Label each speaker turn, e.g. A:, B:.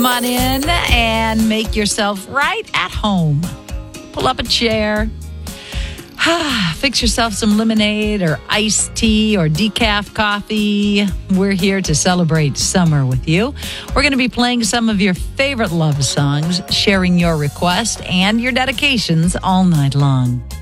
A: Come on in and make yourself right at home. Pull up a chair. Fix yourself some lemonade or iced tea or decaf coffee. We're here to celebrate summer with you. We're going to be playing some of your favorite love songs, sharing your requests and your dedications all night long.